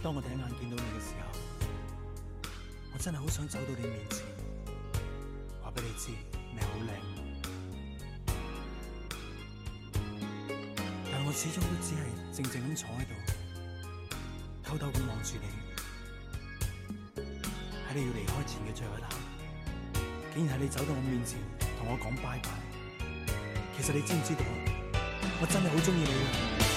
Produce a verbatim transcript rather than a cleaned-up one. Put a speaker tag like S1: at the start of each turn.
S1: 當我第一眼見到你嘅時候，我真係好想走到你面前，話俾你知你好靚。但我始終都只係靜靜咁坐喺度，偷偷咁望住你。喺你要離開前嘅最後一刻，竟然係你走到我面前同我講拜拜。其實你知唔知道啊？我真係好中意你啊！